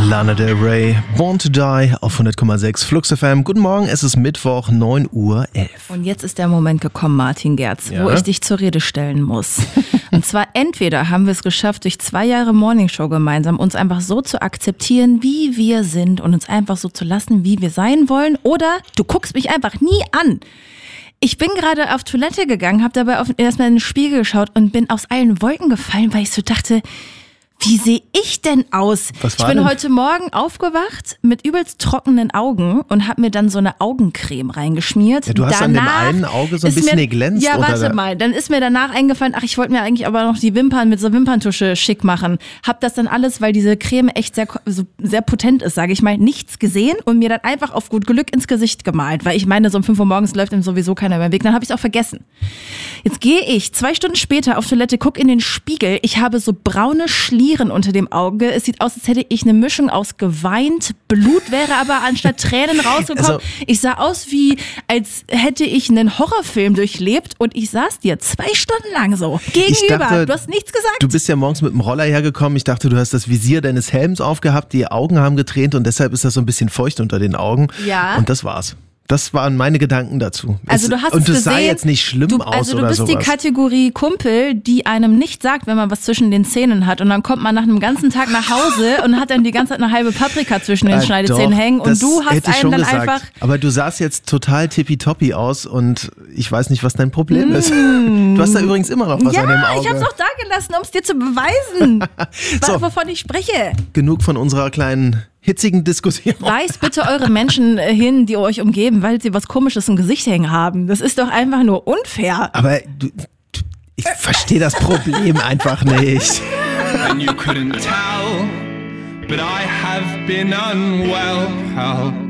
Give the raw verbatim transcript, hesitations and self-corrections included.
Lana Del Rey, Born to Die auf hundert Komma sechs Flux F M. Guten Morgen, es ist Mittwoch, neun Uhr elf. Und jetzt ist der Moment gekommen, Martin Gerz, Ja? wo ich dich zur Rede stellen muss. Und zwar entweder haben wir es geschafft, durch zwei Jahre Morningshow gemeinsam uns einfach so zu akzeptieren, wie wir sind und uns einfach so zu lassen, wie wir sein wollen, oder du guckst mich einfach nie an. Ich bin gerade auf Toilette gegangen, habe dabei auf, erstmal in den Spiegel geschaut und bin aus allen Wolken gefallen, weil ich so dachte, wie sehe ich denn aus? Was war ich bin denn? heute Morgen aufgewacht mit übelst trockenen Augen und habe mir dann so eine Augencreme reingeschmiert. Ja, du hast an dem einen Auge so ein ist bisschen mir, geglänzt. Ja, unter warte der- mal. Dann ist mir danach eingefallen, ach, ich wollte mir eigentlich aber noch die Wimpern mit so Wimperntusche schick machen. Hab das dann alles, weil diese Creme echt sehr, so, sehr potent ist, sage ich mal, nichts gesehen und mir dann einfach auf gut Glück ins Gesicht gemalt. Weil ich meine, so um fünf Uhr morgens läuft ihm sowieso keiner mehr Weg. Dann habe ich es auch vergessen. Jetzt gehe ich zwei Stunden später auf Toilette, guck in den Spiegel. Ich habe so braune Schlieren unter dem Auge. Es sieht aus, als hätte ich eine Mischung aus geweint, Blut wäre aber anstatt Tränen rausgekommen. Also- Ich sah aus wie, als hätte ich einen Horrorfilm durchlebt und ich saß dir zwei Stunden lang so gegenüber. dachte, du hast nichts gesagt. Du bist ja morgens mit dem Roller hergekommen. Ich dachte, du hast das Visier deines Helms aufgehabt, die Augen haben getränt und deshalb ist das so ein bisschen feucht unter den Augen. Ja. Und das war's. Das waren meine Gedanken dazu. Also Es- du hast und es das sah gesehen, jetzt nicht schlimm du, aus also du oder bist sowas. die Kategorie Kumpel, die einem nicht sagt, wenn man was zwischen den Zähnen hat und dann kommt man nach einem ganzen Tag nach Hause und hat dann die ganze Zeit eine halbe Paprika zwischen den Äh, Schneidezähnen doch, hängen und das du hast hätte ich einem schon dann gesagt. einfach... Aber du sahst jetzt total tippitoppi aus und ich weiß nicht, was dein Problem ist. Du hast da übrigens immer noch was Ja, an dem Auge. ich hab's auch da gelassen, um es dir zu beweisen, So. wovon ich spreche. Genug von unserer kleinen hitzigen Diskussion. Weist bitte eure Menschen äh, hin, die euch umgeben, weil sie was Komisches im Gesicht hängen haben. Das ist doch einfach nur unfair. Aber du, du, ich verstehe das Problem einfach nicht. And you couldn't tell, but I have been unwell, pal.